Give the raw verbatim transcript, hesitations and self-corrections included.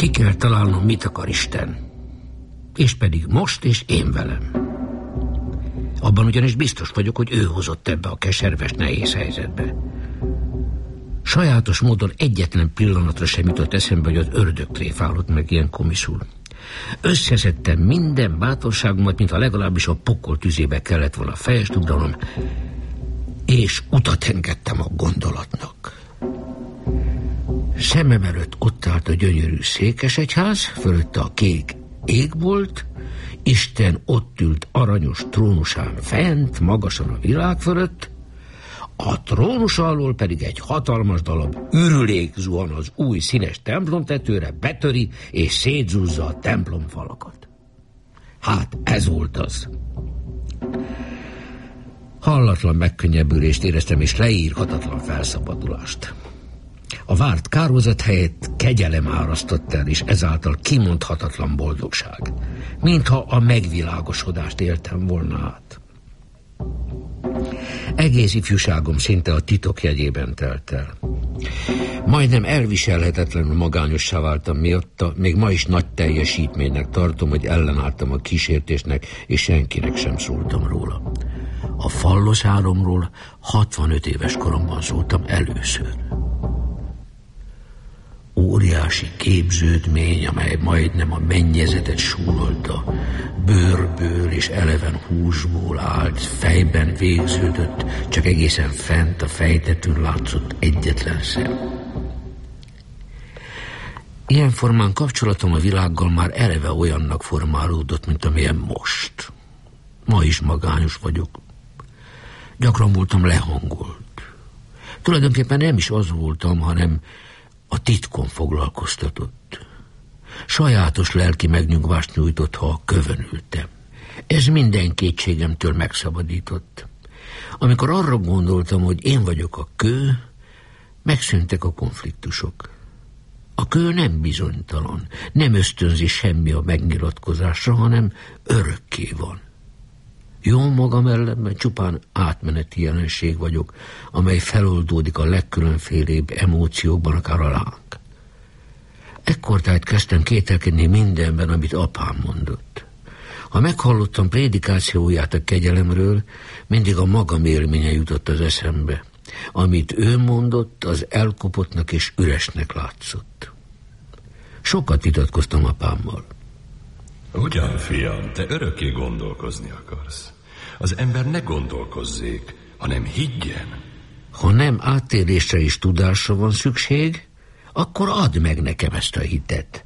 Ki kell találnom, mit akar Isten. És pedig most, és én velem. Abban ugyanis biztos vagyok, hogy ő hozott ebbe a keserves, nehéz helyzetbe. Sajátos módon egyetlen pillanatra sem jutott eszembe, hogy az ördög tréfálott meg ilyen komiszul. Összeszedtem minden bátorságomat, mintha legalábbis a pokol tüzébe kellett volna fejest ugranom, és utat engedtem a gondolatnak. Szemem előtt ott állt a gyönyörű székesegyház, fölötte a kék égbolt, Isten ott ült aranyos trónusán fent, magasan a világ fölött, a trónus alól pedig egy hatalmas darab ürülék zuhan az új színes templomtetőre, betöri és szétzúzza a templomfalakat. Hát ez volt az. Hallatlan megkönnyebbülést éreztem, és leírhatatlan felszabadulást. A várt kárhozat helyett kegyelem árasztott el, és ezáltal kimondhatatlan boldogság. Mintha a megvilágosodást éltem volna át. Egész ifjúságom szinte a titok jegyében telt el. Majdnem elviselhetetlenül magányossá váltam miatta, még ma is nagy teljesítménynek tartom, hogy ellenálltam a kísértésnek, és senkinek sem szóltam róla. A fallos álomról hatvanöt éves koromban szóltam először. Óriási képződmény, amely majdnem a mennyezetet súrolta, bőrből és eleven húsból állt, fejben végződött, csak egészen fent a fejtetőn látszott egyetlen szem. Ilyen formán kapcsolatom a világgal már eleve olyannak formálódott, mint amilyen most. Ma is magányos vagyok. Gyakran voltam lehangolt. Tulajdonképpen nem is az voltam, hanem a titkon foglalkoztatott. Sajátos lelki megnyugvást nyújtott, ha a kövön ültem. Ez minden kétségemtől megszabadított. Amikor arra gondoltam, hogy én vagyok a kő, megszűntek a konfliktusok. A kő nem bizonytalan, nem ösztönzi semmi a megnyilatkozásra, hanem örökké van. Jó magam ellenben csupán átmeneti jelenség vagyok, amely feloldódik a legkülönfélébb emóciókban, akár a láng. Ekkor tehát kezdtem kételkedni mindenben, amit apám mondott. Ha meghallottam prédikációját a kegyelemről, mindig a magam élménye jutott az eszembe. Amit ő mondott, az elkopottnak és üresnek látszott. Sokat vitatkoztam apámmal. Ugyan, fiam, te örökké gondolkozni akarsz. Az ember ne gondolkozzék, hanem higgyen. Ha nem áttérésre és tudásra van szükség, akkor add meg nekem ezt a hitet.